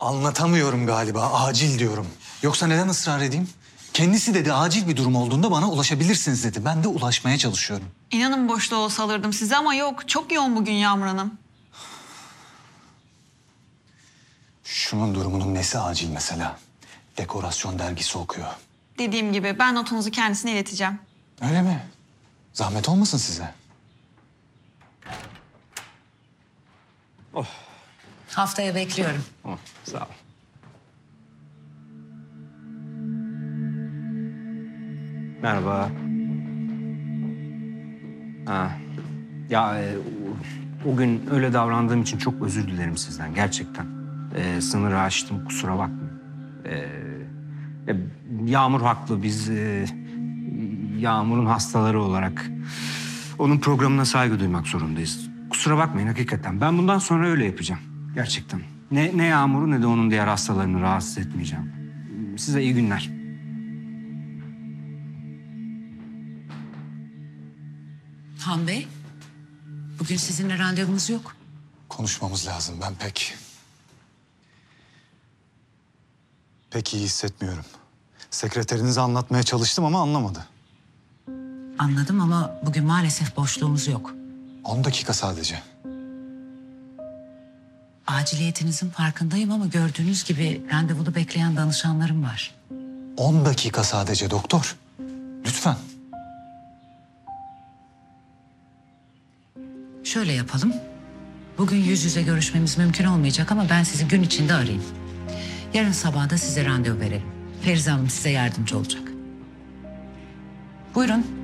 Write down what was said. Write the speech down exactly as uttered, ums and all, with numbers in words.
Anlatamıyorum galiba. Acil diyorum. Yoksa neden ısrar edeyim? Kendisi dedi acil bir durum olduğunda bana ulaşabilirsiniz dedi. Ben de ulaşmaya çalışıyorum. İnanın boşta olsa alırdım size ama yok. Çok yoğun bugün Yağmur Hanım. Şunun durumunun nesi acil mesela? Dekorasyon dergisi okuyor. Dediğim gibi ben notunuzu kendisine ileteceğim. Öyle mi? Zahmet olmasın size. Haftaya bekliyorum. Oh, sağ ol. Merhaba. Ha. Ya e, o, o gün öyle davrandığım için çok özür dilerim sizden gerçekten. E, sınırı aştım, kusura bakmayın. E, e, Yağmur haklı. Biz e, Yağmur'un hastaları olarak onun programına saygı duymak zorundayız. Kusura bakmayın hakikaten. Ben bundan sonra öyle yapacağım. Gerçekten. Ne, ne Yağmur'u ne de onun diğer hastalarını rahatsız etmeyeceğim. Size iyi günler. Han Bey, bugün sizinle randevumuz yok. Konuşmamız lazım. Ben pek... Pek iyi hissetmiyorum. Sekreterinize anlatmaya çalıştım ama anlamadı. Anladım ama bugün maalesef boşluğumuz yok. On dakika sadece. Aciliyetinizin farkındayım ama gördüğünüz gibi randevulu bekleyen danışanlarım var. On dakika sadece doktor. Lütfen. Şöyle yapalım. Bugün yüz yüze görüşmemiz mümkün olmayacak ama ben sizi gün içinde arayayım. Yarın sabah da size randevu verelim. Ferize Hanım size yardımcı olacak. Buyurun.